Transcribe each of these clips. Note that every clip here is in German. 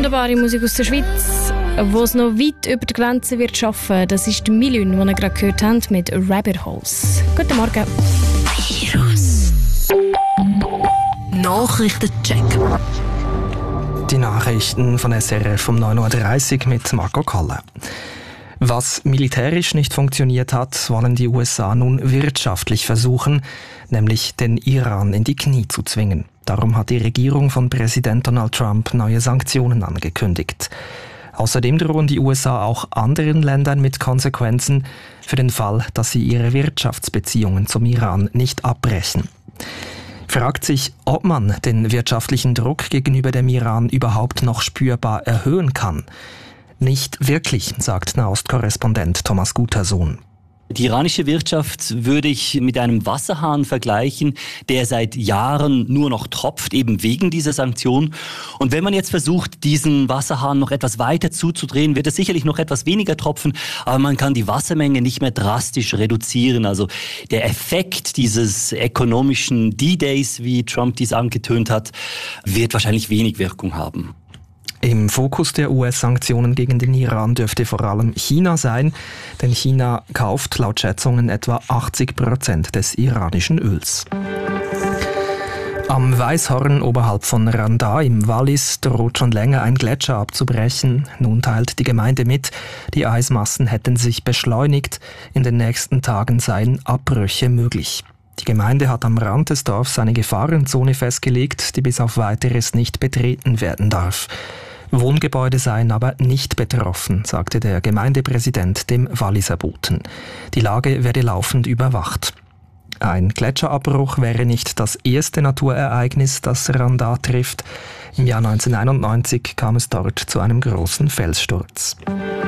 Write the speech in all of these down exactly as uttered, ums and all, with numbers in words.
Wunderbare Musik aus der Schweiz, wo es noch weit über die Grenze wird schaffen. Das ist Milün, den ihr gerade gehört habt, mit Rabbit Holes. Guten Morgen. Virus. Nachrichtencheck. Die Nachrichten von S R F um neun Uhr dreißig mit Marco Kalle. Was militärisch nicht funktioniert hat, wollen die U S A nun wirtschaftlich versuchen, nämlich den Iran in die Knie zu zwingen. Darum hat die Regierung von Präsident Donald Trump neue Sanktionen angekündigt. Außerdem drohen die U S A auch anderen Ländern mit Konsequenzen für den Fall, dass sie ihre Wirtschaftsbeziehungen zum Iran nicht abbrechen. Fragt sich, ob man den wirtschaftlichen Druck gegenüber dem Iran überhaupt noch spürbar erhöhen kann. Nicht wirklich, sagt Nahost-Korrespondent Thomas Gutersohn. Die iranische Wirtschaft würde ich mit einem Wasserhahn vergleichen, der seit Jahren nur noch tropft, eben wegen dieser Sanktionen. Und wenn man jetzt versucht, diesen Wasserhahn noch etwas weiter zuzudrehen, wird es sicherlich noch etwas weniger tropfen, aber man kann die Wassermenge nicht mehr drastisch reduzieren. Also der Effekt dieses ökonomischen D-Days, wie Trump dies angetönt hat, wird wahrscheinlich wenig Wirkung haben. Im Fokus der U S-Sanktionen gegen den Iran dürfte vor allem China sein, denn China kauft laut Schätzungen etwa achtzig Prozent des iranischen Öls. Am Weißhorn oberhalb von Randa im Wallis droht schon länger ein Gletscher abzubrechen. Nun teilt die Gemeinde mit, die Eismassen hätten sich beschleunigt, in den nächsten Tagen seien Abbrüche möglich. Die Gemeinde hat am Rand des Dorfs eine Gefahrenzone festgelegt, die bis auf Weiteres nicht betreten werden darf. Wohngebäude seien aber nicht betroffen, sagte der Gemeindepräsident dem Walliser Boten. Die Lage werde laufend überwacht. Ein Gletscherabbruch wäre nicht das erste Naturereignis, das Randa trifft. Im Jahr neunzehnhunderteinundneunzig kam es dort zu einem großen Felssturz.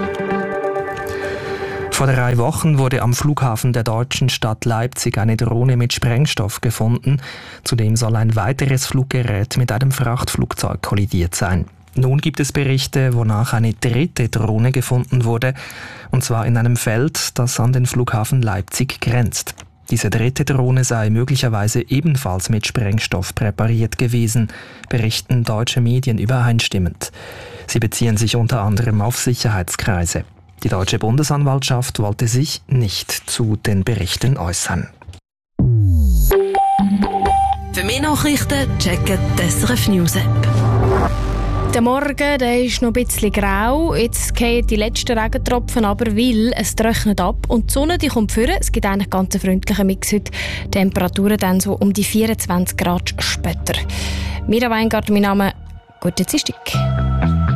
Vor drei Wochen wurde am Flughafen der deutschen Stadt Leipzig eine Drohne mit Sprengstoff gefunden. Zudem soll ein weiteres Fluggerät mit einem Frachtflugzeug kollidiert sein. Nun gibt es Berichte, wonach eine dritte Drohne gefunden wurde, und zwar in einem Feld, das an den Flughafen Leipzig grenzt. Diese dritte Drohne sei möglicherweise ebenfalls mit Sprengstoff präpariert gewesen, berichten deutsche Medien übereinstimmend. Sie beziehen sich unter anderem auf Sicherheitskreise. Die deutsche Bundesanwaltschaft wollte sich nicht zu den Berichten äußern. Für mehr Nachrichten checken die S R F News App. Der Morgen der ist noch ein bisschen grau. Jetzt fallen die letzten Regentropfen aber, weil es trocknet ab. Und die Sonne die kommt vor. Es gibt eigentlich ganz einen freundlichen Mix heute. Temperaturen dann so um die vierundzwanzig Grad später. Mira Weingart, mein Name. Guten Dienstag.